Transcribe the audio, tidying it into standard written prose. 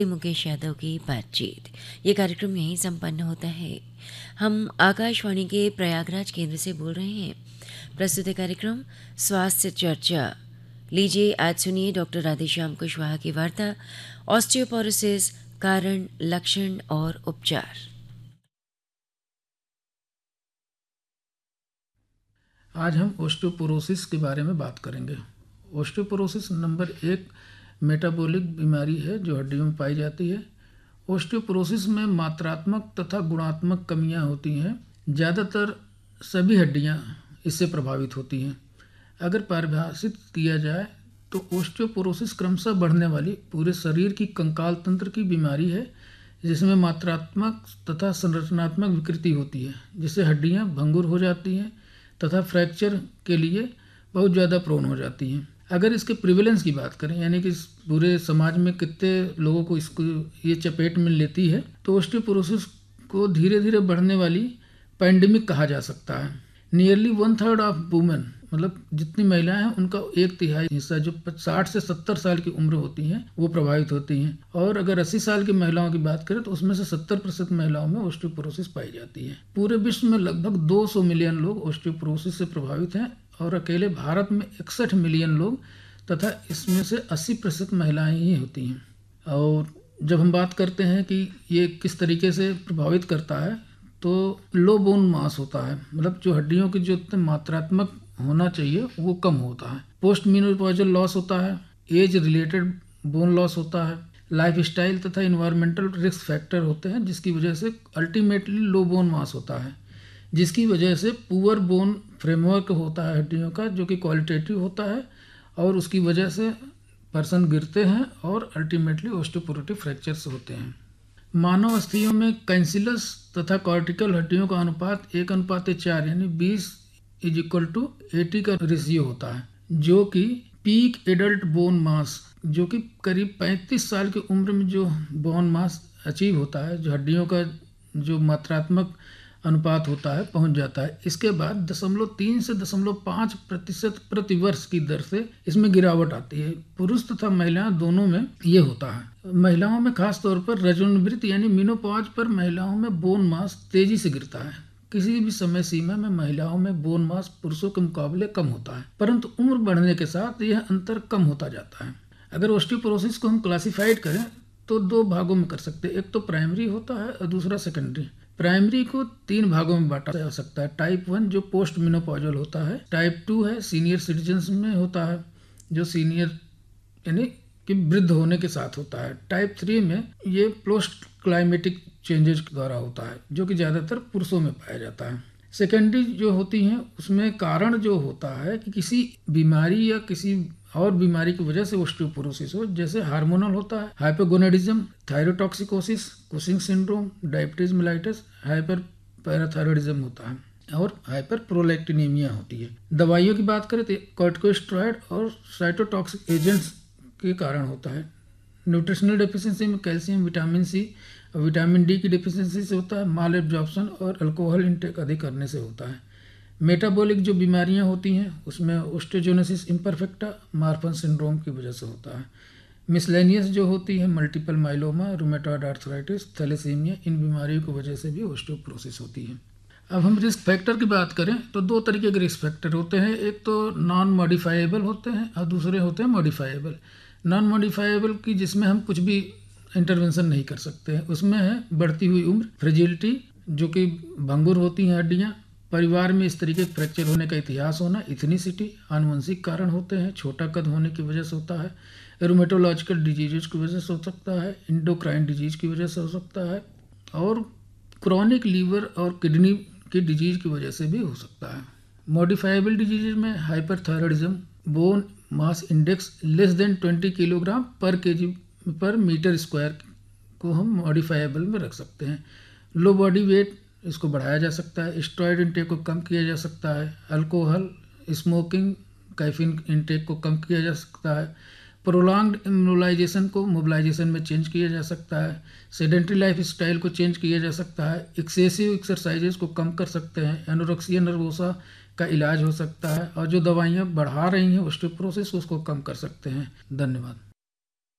मुकेश यादव की बातचीत। ये कार्यक्रम यहीं संपन्न होता है। हम आकाशवाणी के प्रयागराज केंद्र से बोल रहे हैं। प्रस्तुत है कार्यक्रम स्वास्थ्य चर्चा। लीजिए आज सुनिए डॉक्टर राधेश्याम कुशवाहा की वार्ता ऑस्टियोपोरोसिस, कारण, लक्षण और उपचार। आज हम ओस्टियोपोरोसिस के बारे में बात करेंगे। ओस्टियोपोरोसिस नंबर 1 मेटाबॉलिक बीमारी है जो हड्डियों में पाई जाती है। ओस्टियोपोरोसिस में मात्रात्मक तथा गुणात्मक कमियां होती हैं। ज़्यादातर सभी हड्डियां इससे प्रभावित होती हैं। अगर परिभाषित किया जाए तो ओस्टियोपोरोसिस क्रमशः बढ़ने वाली पूरे शरीर की कंकाल तंत्र की बीमारी है, जिसमें मात्रात्मक तथा संरचनात्मक विकृति होती है, जिससे हड्डियां भंगुर हो जाती हैं तथा फ्रैक्चर के लिए बहुत ज़्यादा प्रोन हो जाती हैं। अगर इसके प्रिवेलेंस की बात करें, यानी कि पूरे समाज में कितने लोगों को इसको ये चपेट में लेती है, तो ओस्टियोपोरोसिस को धीरे धीरे बढ़ने वाली पैंडेमिक कहा जा सकता है। नियरली 1/3 ऑफ वुमेन, मतलब जितनी महिलाएं हैं उनका 1/3 हिस्सा जो 60 से 70 साल की उम्र होती हैं वो प्रभावित होती हैं। और अगर 80 साल की महिलाओं की बात करें तो उसमें से 70% महिलाओं में ओस्टियोपोरोसिस पाई जाती है। पूरे विश्व में लगभग 200 मिलियन लोग ओस्टियोपोरोसिस से प्रभावित हैं और अकेले भारत में 61 मिलियन लोग, तथा इसमें से 80% महिलाएं ही होती हैं। और जब हम बात करते हैं कि ये किस तरीके से प्रभावित करता है, तो लो बोन मास होता है, मतलब जो हड्डियों की जो मात्रात्मक होना चाहिए वो कम होता है। पोस्ट मेनोपॉजल लॉस होता है, एज रिलेटेड बोन लॉस होता है, लाइफस्टाइल तथा इन्वायरमेंटल रिस्क फैक्टर होते हैं, जिसकी वजह से अल्टीमेटली लो बोन मास होता है, जिसकी वजह से पुअर बोन फ्रेमवर्क होता है हड्डियों का, जो कि क्वालिटेटिव होता है, और उसकी वजह से पर्सन गिरते हैं और अल्टीमेटली ओस्टियोपोरोटिक फ्रैक्चर्स होते हैं। मानव अस्थियों में कैंसिलस तथा कॉर्टिकल हड्डियों का अनुपात 1:4 यानी 20:80 का रेशियो होता है, जो कि पीक एडल्ट बोन मास, जो कि करीब 35 साल की उम्र में जो बोन मास अचीव होता है, जो हड्डियों का जो मात्रात्मक अनुपात होता है पहुंच जाता है। इसके बाद 0.3 से 0.5% प्रति वर्ष की दर से इसमें गिरावट आती है। पुरुष तथा महिलाएं दोनों में ये होता है। महिलाओं में खास तौर पर रजोनिवृत्त यानी मेनोपॉज पर महिलाओं में बोन मास तेजी से गिरता है। किसी भी समय सीमा में महिलाओं में बोन मास पुरुषों के मुकाबले कम होता है, परंतु उम्र बढ़ने के साथ यह अंतर कम होता जाता है। अगर ओस्टियोपोरोसिस को हम क्लासिफाइड करें तो 2 भागों में कर सकते हैं। एक तो प्राइमरी होता है और दूसरा सेकेंडरी। प्राइमरी को 3 भागों में बांटा जा सकता है। टाइप 1 जो पोस्ट मेनोपॉजल होता है, टाइप 2 है सीनियर सिटीजन्स में होता है, जो सीनियर यानी कि वृद्ध होने के साथ होता है। टाइप 3 में ये पोस्ट क्लाइमेटिक चेंजेस द्वारा होता है, जो कि ज़्यादातर पुरुषों में पाया जाता है। सेकेंडरी जो होती हैं उसमें कारण जो होता है कि किसी बीमारी या किसी और बीमारी की वजह से ओस्टियोपोरोसिस हो, जैसे हार्मोनल होता है, hypogonadism, thyrotoxicosis, Cushing syndrome, diabetes mellitus, hyper parathyroidism होता है और हाइपर प्रोलैक्टिनेमिया होती है। दवाइयों की बात करें तो कॉर्टिकोस्टेरॉइड और साइटोटॉक्सिक एजेंट्स के कारण होता है। न्यूट्रिशनल डेफिशिएंसी में कैल्शियम, विटामिन सी और विटामिन डी की डेफिशिएंसी से होता है। माल एब्जॉर्प्शन और अल्कोहल इंटेक अधिक करने से होता है। मेटाबॉलिक जो बीमारियां होती हैं उसमें ओस्टियोजेनेसिस इम्परफेक्टा, मार्फन सिंड्रोम की वजह से होता है। मिसलेनियस जो होती है multiple myeloma, rheumatoid arthritis, thalassaemia, इन बीमारियों की वजह से भी ओस्टियोपोरोसिस होती है। अब हम रिस्क फैक्टर की बात करें तो 2 तरीके के रिस्क फैक्टर होते हैं। एक तो नॉन मॉडिफाइएबल होते हैं और दूसरे होते हैं मॉडिफाइएबल। नॉन मॉडिफाइएबल की जिसमें हम कुछ भी इंटरवेंशन नहीं कर सकते हैं, उसमें है बढ़ती हुई उम्र, फ्रेजिलिटी जो कि भंगुर होती हैं हड्डियाँ, परिवार में इस तरीके के फ्रैक्चर होने का इतिहास होना, इथनिसिटी, आनुवंशिक कारण होते हैं, छोटा कद होने की वजह से होता है, रूमेटोलॉजिकल डिजीज की वजह से हो सकता है, इंडोक्राइन डिजीज की वजह से हो सकता है, और क्रॉनिक लीवर और किडनी की डिजीज की वजह से भी हो सकता है। मॉडिफाइबल डिजीज में hyperthyroidism, bone mass index less than 20 kilogram पर केजी पर मीटर स्क्वायर को हम मॉडिफाइबल में रख सकते हैं। लो बॉडी वेट इसको बढ़ाया जा सकता है। स्टेरॉइड इंटेक को कम किया जा सकता है। अल्कोहल, स्मोकिंग, कैफीन इंटेक को कम किया जा सकता है। प्रोलॉन्ग्ड इम्यूनोलाइजेशन को मोबिलाइजेशन में चेंज किया जा सकता है। सेडेंट्री लाइफ स्टाइल को चेंज किया जा सकता है। एक्सेसिव एक्सरसाइजेज को कम कर सकते हैं। एनोरेक्सिया नर्वोसा का इलाज हो सकता है और जो दवाइयाँ बढ़ा रही हैं ओस्टियोपोरोसिस उसको कम कर सकते हैं। धन्यवाद।